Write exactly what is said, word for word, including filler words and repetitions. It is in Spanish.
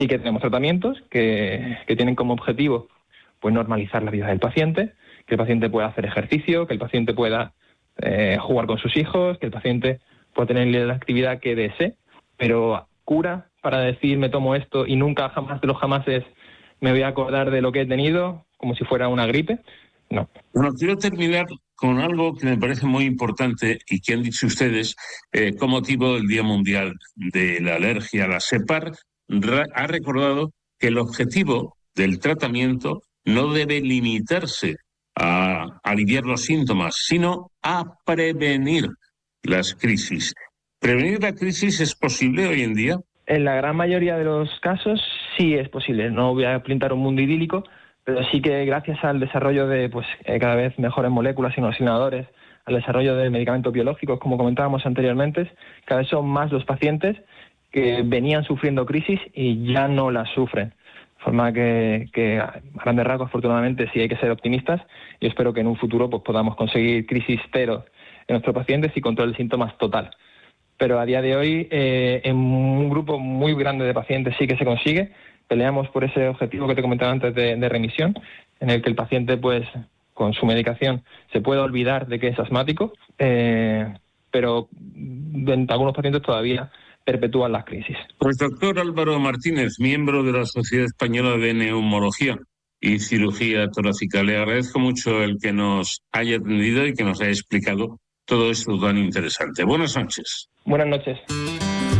Sí que tenemos tratamientos que, que tienen como objetivo pues normalizar la vida del paciente, que el paciente pueda hacer ejercicio, que el paciente pueda eh, jugar con sus hijos, que el paciente pueda tener la actividad que desee, pero cura para decir me tomo esto y nunca jamás de los jamases me voy a acordar de lo que he tenido, como si fuera una gripe, no. Bueno, quiero terminar con algo que me parece muy importante y que han dicho ustedes eh, con motivo del Día Mundial de la Alergia. La SEPAR ha recordado que el objetivo del tratamiento no debe limitarse a aliviar los síntomas, sino a prevenir las crisis. ¿Prevenir la crisis es posible hoy en día? En la gran mayoría de los casos sí es posible. No voy a pintar un mundo idílico, pero sí que gracias al desarrollo de pues eh, cada vez mejores moléculas y inoxiladores, al desarrollo de medicamentos biológicos, como comentábamos anteriormente, cada vez son más los pacientes que venían sufriendo crisis y ya no las sufren. De forma que, que a grandes rasgos, afortunadamente, sí hay que ser optimistas y espero que en un futuro pues podamos conseguir crisis cero en nuestros pacientes y control de síntomas total. Pero a día de hoy, eh, en un grupo muy grande de pacientes sí que se consigue. Peleamos por ese objetivo que te comentaba antes de, de remisión, en el que el paciente, pues, con su medicación, se puede olvidar de que es asmático, eh, pero en algunos pacientes todavía perpetúan las crisis. Pues doctor Álvaro Martínez, miembro de la Sociedad Española de Neumología y Cirugía Torácica, le agradezco mucho el que nos haya atendido y que nos haya explicado todo esto tan interesante. Buenas noches. Buenas noches.